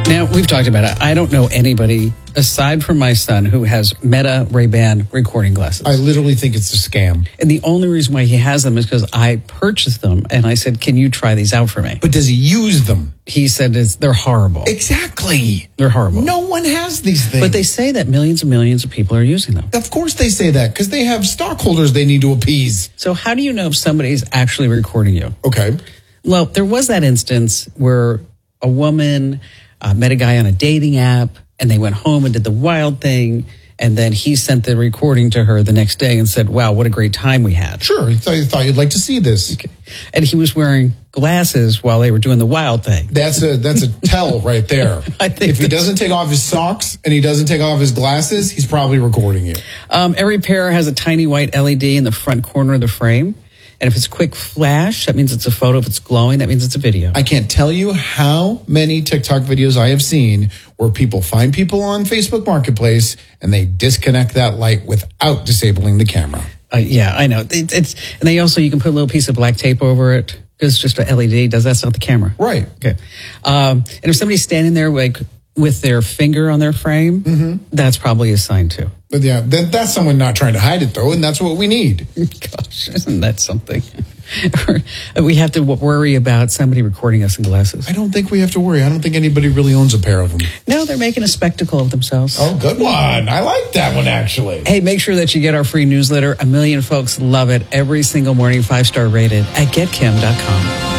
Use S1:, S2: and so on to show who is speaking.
S1: Now, we've talked about it. I don't know anybody, aside from my son, who has Meta Ray-Ban recording glasses.
S2: I literally think it's a scam.
S1: And the only reason why he has them is because I purchased them, and I said, can you try these out for me?
S2: But does he use them?
S1: He said they're horrible.
S2: Exactly.
S1: They're horrible.
S2: No one has these things.
S1: But they say that millions and millions of people are using them.
S2: Of course they say that, because they have stockholders they need to appease.
S1: So how do you know if somebody's actually recording you?
S2: Okay.
S1: Well, there was that instance where a woman met a guy on a dating app, and they went home and did the wild thing, and then he sent the recording to her the next day and said, wow, what a great time we had.
S2: Sure, I thought you'd like to see this.
S1: Okay. And he was wearing glasses while they were doing the wild thing.
S2: That's a tell right there.
S1: I think
S2: if he doesn't take off his socks and he doesn't take off his glasses, he's probably recording you.
S1: Every pair has a tiny white LED in the front corner of the frame. And if it's a quick flash, that means it's a photo. If it's glowing, that means it's a video.
S2: I can't tell you how many TikTok videos I have seen where people find people on Facebook Marketplace and they disconnect that light without disabling the camera.
S1: Yeah, I know. And they also, you can put a little piece of black tape over it. It's just a LED. That's not the camera.
S2: Right.
S1: Okay. And if somebody's standing there with their finger on their frame, that's probably a sign too.
S2: But yeah, that's someone not trying to hide it though, and that's what we need.
S1: Gosh, isn't that something? We have to worry about somebody recording us in glasses.
S2: I don't think we have to worry. I don't think anybody really owns a pair of them.
S1: No, they're making a spectacle of themselves.
S2: Oh, good one. I like that one, actually.
S1: Hey, make sure that you get our free newsletter. 1 million folks love it every single morning, 5-star rated at getkim.com.